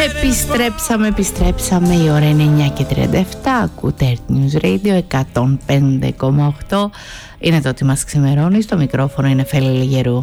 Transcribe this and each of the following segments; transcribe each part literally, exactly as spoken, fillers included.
Επιστρέψαμε, επιστρέψαμε. Η ώρα είναι εννιά και τριάντα επτά. Ακούτε Earth News Radio εκατόν πέντε κόμμα οκτώ. Είναι το ότι μας ξημερώνει. Στο μικρόφωνο είναι Φέλη Λιγερού.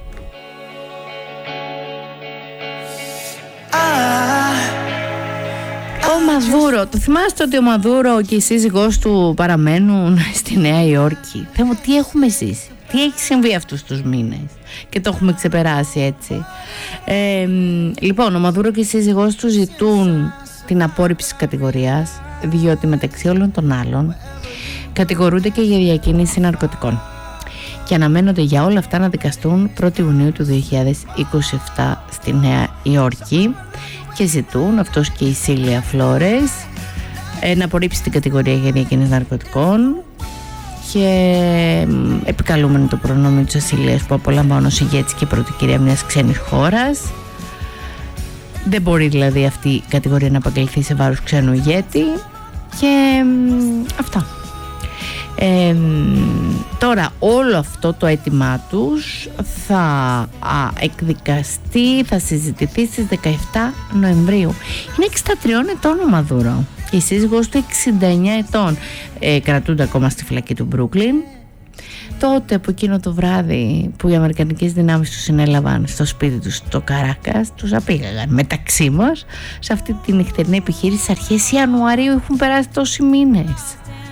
Ο Μαδούρο, το θυμάστε ότι ο Μαδούρο και η σύζυγός του παραμένουν στη Νέα Υόρκη? Θέλω, τι έχουμε ζήσει, τι έχει συμβεί αυτούς τους μήνες και το έχουμε ξεπεράσει έτσι. Ε, λοιπόν, ο Μαδούρο και η σύζυγός του ζητούν την απόρριψη της κατηγορίας, διότι μεταξύ όλων των άλλων κατηγορούνται και για διακίνηση ναρκωτικών και αναμένονται για όλα αυτά να δικαστούν πρώτη Ιουνίου του δύο χιλιάδες είκοσι επτά στη Νέα Υόρκη και ζητούν, αυτός και η Σίλια Φλόρες, να απορρίψει την κατηγορία για διακίνηση ναρκωτικών και επικαλούμενο το προνόμιο της ασυλίας που απολαμβάνει ως ηγέτης και πρωτοκυρία μιας ξένης χώρας. Δεν μπορεί δηλαδή αυτή η κατηγορία να απαγγελθεί σε βάρος ξένου ηγέτη και αυτά. Ε, τώρα όλο αυτό το αίτημά τους θα α, εκδικαστεί, θα συζητηθεί στις δεκαεπτά Νοεμβρίου. Είναι εξήντα τριών ετών ο Μαδούρο και η σύζυγός του εξήντα εννιά ετών. ε, Κρατούνται ακόμα στη φυλακή του Μπρούκλιν. Τότε από εκείνο το βράδυ που οι αμερικανικές δυνάμεις τους συνέλαβαν στο σπίτι τους στο Καράκας, τους απήγαγαν μεταξύ μας σε αυτή τη νυχτερινή επιχείρηση αρχές Ιανουαρίου. Έχουν περάσει τόσοι μήνες.